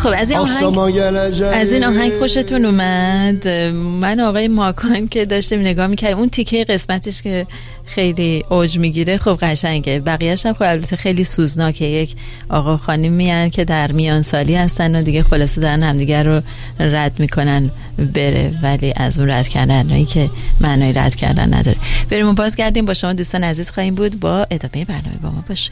خب از این آهنگ خوشتون اومد؟ من آقای ماکان که داشتیم نگاه میکردیم اون تیکه قسمتش که خیلی اوج میگیره خب قشنگه، بقیه‌اش هم خب البته خیلی سوزناکه. یک آقا خانم میان که در میان سالی هستن و دیگه خلاصه دارن همدیگه رو رد میکنن بره، ولی از اون رد کردنایی که معنای رد کردن نداره. بریم باز گردیم با شما دوستان عزیز خواهیم بود. با ادامه برنامه با ما باشه.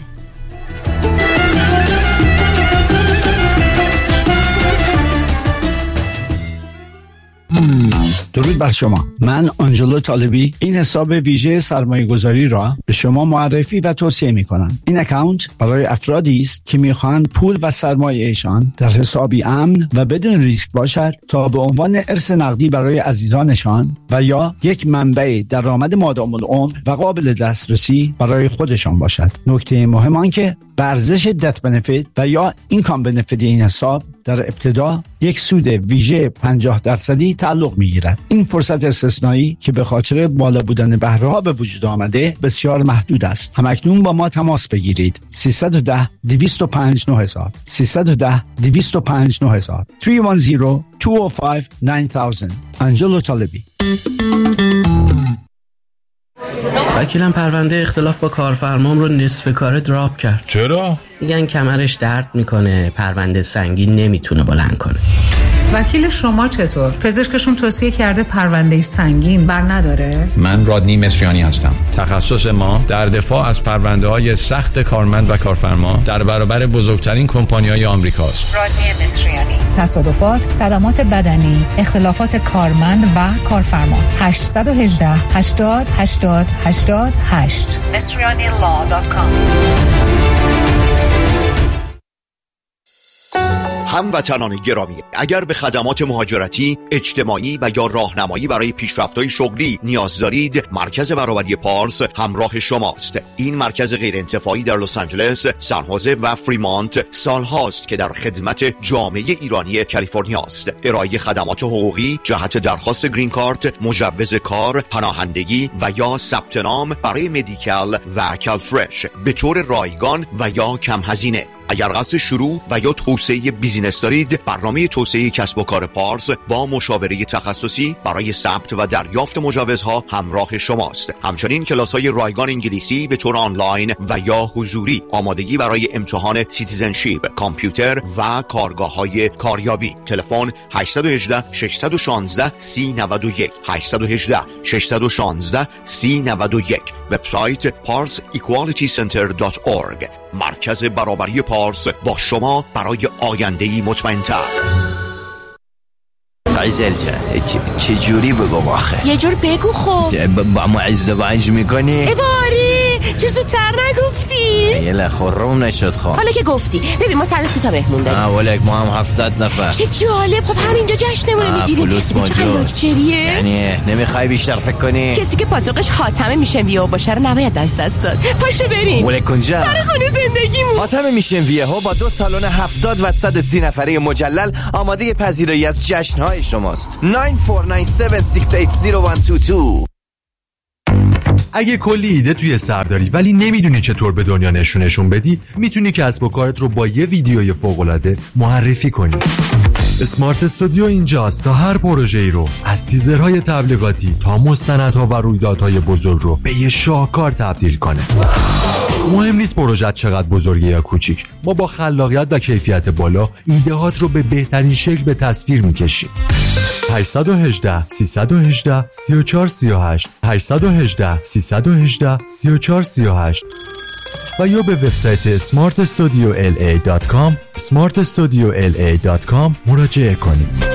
درود بر شما. من آنجلو طالبی این حساب ویژه سرمایه گذاری را به شما معرفی و توصیه می کنم. این اکانت برای افرادی است که می خواهند پول و سرمایه ایشان در حسابی امن و بدون ریسک باشد تا به عنوان ارث نقدی برای عزیزانشان و یا یک منبع درآمد مادام العمر و قابل دسترسی برای خودشان باشد. نکته مهم آن که به ارزش دت بنفیت و یا اینکام بنفیت این حساب در ابتدا یک سود ویژه 50% تعلق می‌گیرد. این فرصت استثنایی که به خاطر بالا بودن بهره‌ها به وجود آمده بسیار محدود است. همکنون با ما تماس بگیرید. 310 205 9000 310 205 9000 310 205 9000. آنجلو طالبی. وکیلم پرونده اختلاف با کارفرمام رو نصف کاره دراپ کرد. چرا؟ میگن کمرش درد میکنه، پرونده سنگین نمیتونه بلند کنه. وکیل شما چطور؟ پزشکشون توصیه کرده پرونده سنگین بر نداره؟ من رادنی مصریانی هستم. تخصص ما در دفاع از پرونده‌های سخت کارمند و کارفرما در برابر بزرگترین کمپانی‌های آمریکاست. رادنی مصریانی. تصادفات، صدمات بدنی، اختلافات کارمند و کارفرما. 818 80 80 88 مصریanilaw.com. هموطنان گرامی، اگر به خدمات مهاجرتی، اجتماعی و یا راهنمایی برای پیشرفت‌های شغلی نیاز دارید، مرکز برابری پارس همراه شماست. این مرکز غیرانتفاعی در لس آنجلس، سان خوزه و فریمانت سالهاست که در خدمت جامعه ایرانی کالیفرنیا است. ارائه خدمات حقوقی جهت درخواست گرین کارت، مجوز کار، پناهندگی و یا ثبت نام برای مدیکال و کالفرش به طور رایگان و یا کم هزینه. اگر قصد شروع و یا توسعه بیزینس دارید، برنامه توسعه کسب و کار پارس با مشاوره تخصصی برای ثبت و دریافت مجوزها همراه شماست. همچنین کلاس‌های رایگان انگلیسی به طور آنلاین و یا حضوری، آمادگی برای امتحان سیتیزنشیپ، کامپیوتر و کارگاه‌های کاریابی. تلفن 818 616 3091 818 616 3091. وبسایت parsequalitycenter.org. مرکز برابری پارس با شما برای آینده‌ای مطمئن‌تر. عزیزم چه جوری بگم آخه؟ یه جور بگو خب. با ما ازدواج میکنی؟ باری چه زودتر نگفتی؟ یه لخورم نشد خواه. حالا که گفتی ببین ما 130 تا مهمون داریم. ولک ما هم 70 نفر. چه جالب. خب همینجا جشنمونه میگیریم. فلوس موجود. یعنی نمیخوای بیشتر فکر کنی؟ کسی که پاتوقش خاتمه میشن ویو باشه رو نباید از دست داد. پاشو بریم. ولک کنجا سر خونه زندگیمون. خاتمه میشن ویو با 2 سالن 70 و 130 نفره مجلل آماده پذیرایی از جشن‌های شماست. 9497680122. اگه کلی ایده توی سر داری ولی نمیدونی چطور به دنیا نشونشون بدی، میتونی کسب و کارت رو با یه ویدیوی فوق‌العاده معرفی کنی. اسمارت استودیو اینجاست تا هر پروژه‌ای رو از تیزرهای تبلیغاتی تا مستندها و رویدادهای بزرگ رو به یه شاهکار تبدیل کنه. مهم نیست پروژه چقدر بزرگه یا کوچیک، ما با خلاقیت و کیفیت بالا ایده‌هات رو به بهترین شکل به تصویر میکشیم. 818 318 3438 818 318 3438 و یا به وبسایت smartstudiola.com smartstudiola.com مراجعه کنید.